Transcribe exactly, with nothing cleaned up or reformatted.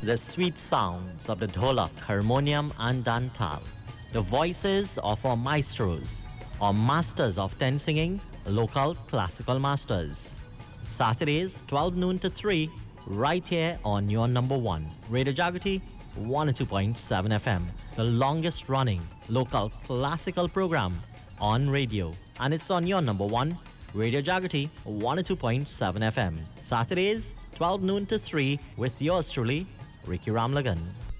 The sweet sounds of the dholak, harmonium and dantal. The voices of our maestros, our masters of ten singing, local classical masters. Saturdays, twelve noon to three, right here on your number one. Radio Jagrati, one oh two point seven F M. The longest running local classical program on radio. And it's on your number one, Radio Jagrati, one oh two point seven F M. Saturdays, twelve noon to three, with yours truly, Ricky Ramlagan.